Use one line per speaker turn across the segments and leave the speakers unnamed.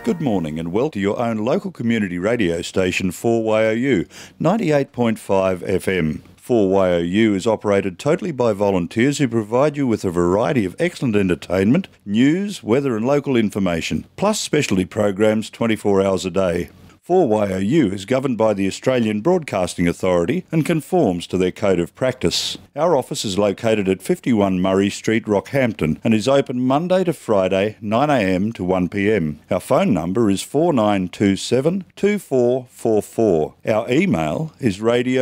Good morning and welcome to your own local community radio station 4YOU, 98.5 FM. 4YOU is operated totally by volunteers who provide you with a variety of excellent entertainment, news, weather and local information, plus specialty programs 24 hours a day. 4YOU is governed by the Australian Broadcasting Authority and conforms to their code of practice. Our office is located at 51 Murray Street, Rockhampton, and is open Monday to Friday, 9am to 1pm. Our phone number is 4927 2444. Our email is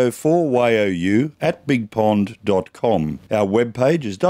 radio4YOU@bigpond.com. Our webpage is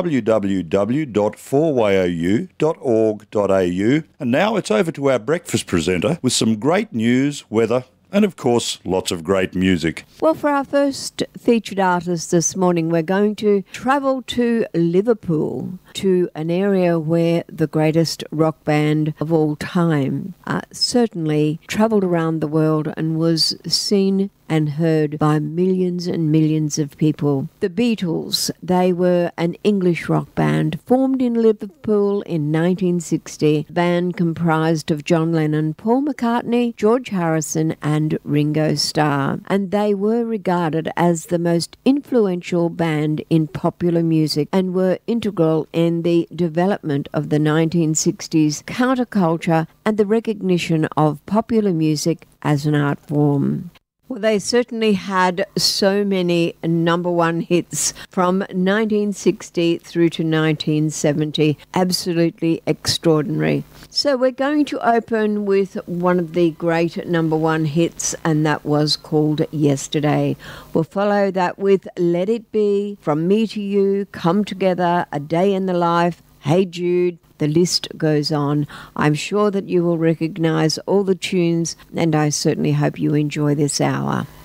www.4YOU.org.au. And now it's over to our breakfast presenter with some great news, weather, and of course, lots of great music.
Well, for our first featured artist this morning, we're going to travel to Liverpool, to an area where the greatest rock band of all time certainly travelled around the world and was seen and heard by millions and millions of people. The Beatles, they were an English rock band formed in Liverpool in 1960. The band comprised of John Lennon, Paul McCartney, George Harrison and Ringo Starr, and they were regarded as the most influential band in popular music and were integral in the development of the 1960s counterculture and the recognition of popular music as an art form. Well, they certainly had so many number one hits from 1960 through to 1970. Absolutely extraordinary. So we're going to open with one of the great number one hits, and that was called Yesterday. We'll follow that with Let It Be, From Me to You, Come Together, A Day in the Life, Hey Jude. The list goes on. I'm sure that you will recognise all the tunes, and I certainly hope you enjoy this hour.